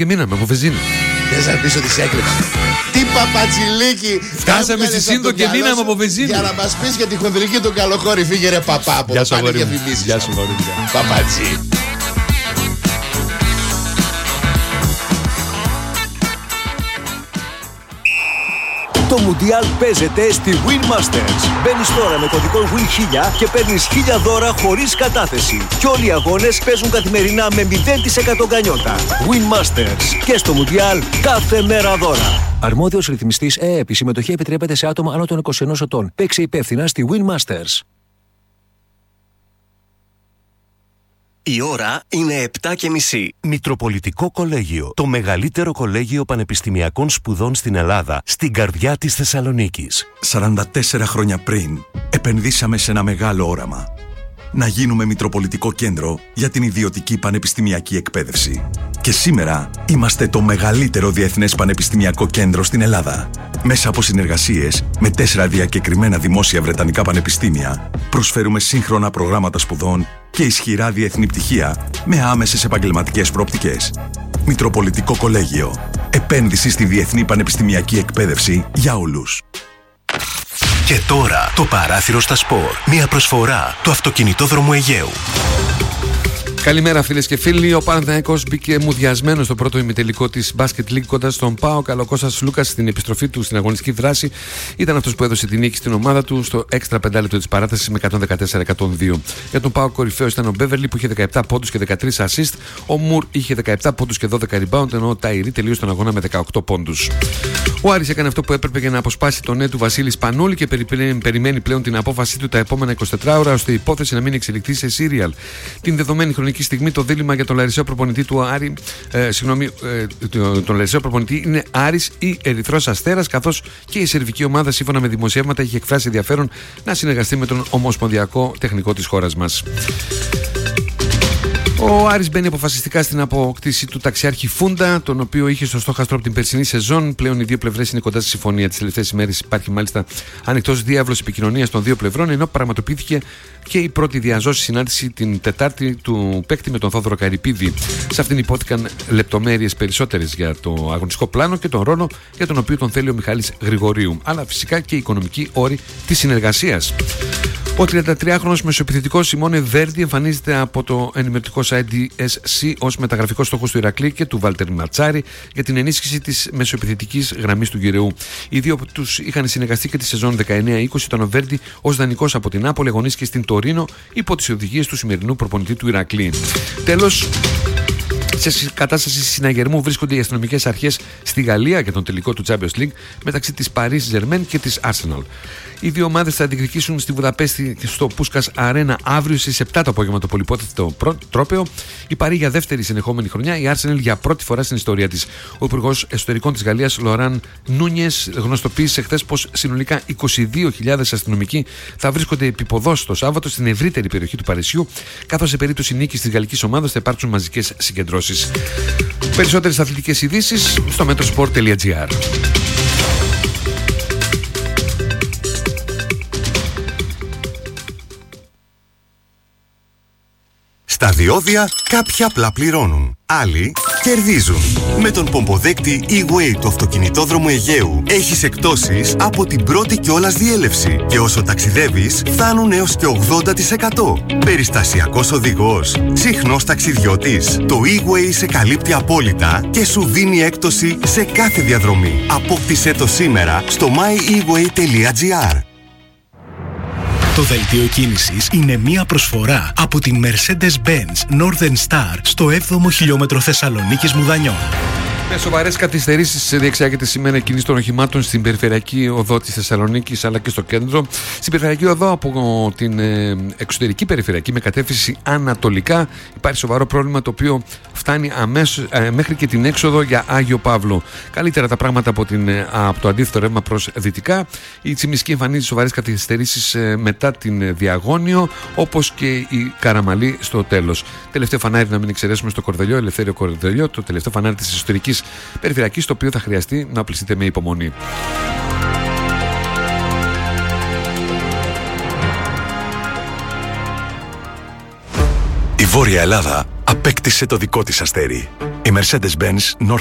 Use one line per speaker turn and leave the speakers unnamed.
Και μείναμε από βενζίνη.
Θες να πεις ότι σε έκλειπα? Τι παπατσιλίκι!
Φτάσαμε στη Σύντο και μείναμε από βενζίνη.
Για να μας πεις για τη χονδρική του Καλοχώρη. Φύγε ρε παπά από
Γεια σου,
πάνε
αγόρι
και
μου.
φημίσεις.
Γεια σου, αγόρι μου.
Παπατσι.
Το Μουντιάλ παίζεται στη Win Masters. Μπαίνεις τώρα με κωδικό WIN1000 και παίρνεις 1000 δώρα χωρίς κατάθεση. Και όλοι οι αγώνες παίζουν καθημερινά με 0% γκανιότα. Win Masters. Και στο Μουντιάλ κάθε μέρα δώρα. Αρμόδιος ρυθμιστής ΕΕΠ. Η συμμετοχή επιτρέπεται σε άτομα άνω των 21 ετών. Παίξε υπεύθυνα στη Win Masters.
Η ώρα είναι 7:30.
Μητροπολιτικό Κολέγιο. Το μεγαλύτερο κολέγιο πανεπιστημιακών σπουδών στην Ελλάδα, στην καρδιά της Θεσσαλονίκης.
44 χρόνια πριν, επενδύσαμε σε ένα μεγάλο όραμα. Να γίνουμε Μητροπολιτικό Κέντρο για την ιδιωτική πανεπιστημιακή εκπαίδευση. Και σήμερα είμαστε το μεγαλύτερο διεθνές πανεπιστημιακό κέντρο στην Ελλάδα. Μέσα από συνεργασίες με 4 διακεκριμένα δημόσια βρετανικά πανεπιστήμια, προσφέρουμε σύγχρονα προγράμματα σπουδών και ισχυρά διεθνή πτυχία με άμεσες επαγγελματικές προοπτικές. Μητροπολιτικό Κολέγιο. Επένδυση στη διεθνή πανεπιστημιακή εκπαίδευση για όλους.
Και τώρα το παράθυρο στα σπορ. Μια προσφορά του Αυτοκινητόδρομου Αιγαίου.
Καλημέρα φίλες και φίλοι. Ο Παναθηναϊκός μπήκε μουδιασμένος στο πρώτο ημιτελικό της Basket League κοντά στον ΠΑΟΚ. Ο Κώστας Λούκας στην επιστροφή του στην αγωνιστική δράση ήταν αυτός που έδωσε τη νίκη στην ομάδα του στο έξτρα 5 λεπτό της παράτασης με 114-102. Για τον ΠΑΟΚ κορυφαίος ήταν ο Μπέβερλι που είχε 17 πόντους και 13 assist. Ο Μουρ είχε 17 πόντους και 12 rebound, ενώ ο Ταϊρή τελείωσε τον αγώνα με 18 πόντους. Ο Άρης έκανε αυτό που έπρεπε για να αποσπάσει τον νέο του Βασίλη Σπανούλη και περιμένει πλέον την απόφασή του τα επόμενα 24 ώρα ώστε η υπόθεση να μην εξελιχθεί σε σύριαλ. Την δεδομένη χρονική στιγμή το δίλημμα για τον Λαρισαίο προπονητή του Άρη, τον Λαρισαίο προπονητή είναι Άρης ή Ερυθρός Αστέρας, καθώς και η σερβική ομάδα σύμφωνα με δημοσιεύματα είχε εκφράσει ενδιαφέρον να συνεργαστεί με τον ομοσπονδιακό τεχνικό της χώρας μας. Ο Άρης μπαίνει αποφασιστικά στην απόκτηση του ταξιάρχη Φούντα, τον οποίο είχε στο στόχαστρο από την περσινή σεζόν. Πλέον οι δύο πλευρές είναι κοντά στη συμφωνία. Τις τελευταίες ημέρες υπάρχει μάλιστα ανοιχτός διάβλος επικοινωνίας των δύο πλευρών, ενώ πραγματοποιήθηκε και η πρώτη διαζώση συνάντηση την Τετάρτη του παίκτη με τον Θόδωρο Καρυπίδη. Σε αυτήν υπόθηκαν λεπτομέρειες περισσότερες για το αγωνιστικό πλάνο και τον ρόλο για τον οποίο τον θέλει ο Μιχάλης Γρηγορίου, αλλά φυσικά και οι οικονομικοί όροι της συνεργασίας. Ο 33χρονος μεσοεπιθετικός Σιμώνε Βέρντι εμφανίζεται από το ενημερωτικό site DSC ως μεταγραφικός στόχος του Ηρακλή και του Βάλτερ Ματσάρη για την ενίσχυση της μεσοεπιθετικής γραμμής του Γεραιού. Οι δύο τους είχαν συνεργαστεί και τη σεζόν 19-20, όταν ο Βέρντι ως δανεικός από την Νάπολη αγωνίστηκε στην Τωρίνο υπό τις οδηγίες του σημερινού προπονητή του Ηρακλή. Τέλος, σε κατάσταση συναγερμού βρίσκονται οι αστυνομικές αρχές στη Γαλλία για τον τελικό του Champions League μεταξύ της Paris Germain και της Arsenal. Οι δύο ομάδες θα διεκδικήσουν στη Βουδαπέστη στο Πούσκας Αρένα αύριο στις 7 το απόγευμα το πολυπόθητο τρόπαιο. Η Παρί για δεύτερη συνεχόμενη χρονιά, η Arsenal για πρώτη φορά στην ιστορία της. Ο Υπουργός Εσωτερικών της Γαλλίας, Λοράν Νούνιες, γνωστοποίησε χθες πως συνολικά 22.000 αστυνομικοί θα βρίσκονται επιποδός το Σάββατο στην ευρύτερη περιοχή του Παρισιού, καθώς σε περίπτωση νίκης της γαλλικής ομάδας θα υπάρξουν μαζικές συγκεντρώσεις. Περισσότερες αθλητικές ειδήσεις στο metrosport.gr.
Στα διόδια κάποιοι απλά πληρώνουν, άλλοι κερδίζουν. Με τον πομποδέκτη E-Way του Αυτοκινητόδρομου Αιγαίου έχεις εκπτώσεις από την πρώτη κιόλας διέλευση και όσο ταξιδεύεις φτάνουν έως και 80%. Περιστασιακός οδηγός, συχνός ταξιδιώτης. Το E-Way σε καλύπτει απόλυτα και σου δίνει έκπτωση σε κάθε διαδρομή. Απόκτησέ το σήμερα στο myeWay.gr.
Το δελτίο κίνησης είναι μία προσφορά από την Mercedes-Benz Northern Star στο 7ο χιλιόμετρο Θεσσαλονίκης Μουδανιών.
Με σοβαρές καθυστερήσεις διεξάγεται σήμερα η κίνηση των οχημάτων στην περιφερειακή οδό της Θεσσαλονίκης αλλά και στο κέντρο. Στην περιφερειακή οδό από την εξωτερική περιφερειακή με κατεύθυνση ανατολικά υπάρχει σοβαρό πρόβλημα, το οποίο φτάνει μέχρι και την έξοδο για Άγιο Παύλο. Καλύτερα τα πράγματα από το αντίθετο ρεύμα προς δυτικά. Η Τσιμισκή εμφανίζει σοβαρές καθυστερήσεις μετά την Διαγώνιο, όπως και η Καραμαλή στο τέλος. Τελευταίο φανάρι, να μην εξαιρέσουμε, στο Κορδελιό, Ελευθέριο Κορδελιό, το τελευταίο φανάρι της ιστορικής περιφερειακής, το οποίο θα χρειαστεί να πλησείτε με υπομονή.
Η Βόρεια Ελλάδα απέκτησε το δικό της αστέρι.
Η Mercedes-Benz